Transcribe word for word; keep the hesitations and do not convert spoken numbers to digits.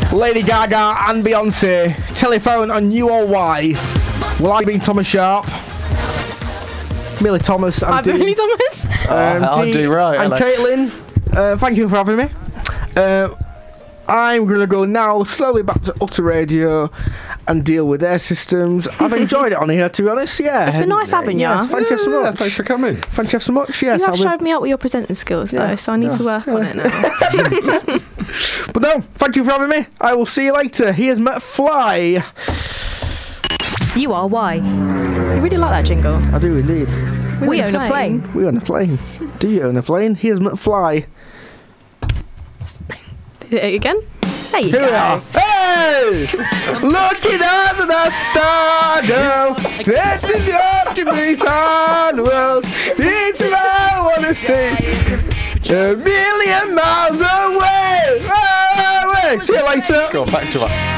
Lady Gaga and Beyonce. Telephone on U O Y. Well, I've been Thomas Sharp. Millie Thomas. And I'm Dee. Millie Thomas. Um, Oh, Dee Dee, right, and hello. Caitlin. Uh, thank you for having me. Uh, I'm going to go now slowly back to Utter Radio and deal with their systems. I've enjoyed it on here, to be honest. Yeah, It's been nice having you. Yes, thank you so Yeah, much. thanks for coming. Thank you so much. Yes, You have I'll be- showed me out with your presenting skills, though, Yeah, so I need yeah, to work on it now. But no, thank you for having me. I will see you later. Here's McFly. You are why. I really like that jingle. I do indeed. We own a plane. We own a plane. Do you own a plane? Here's McFly. Again? There you Here go. we are. Hey! Looking at the star, girl. This is your to be on the world. This is what I want to see. A million miles away. away. See you later. Go on, back to that.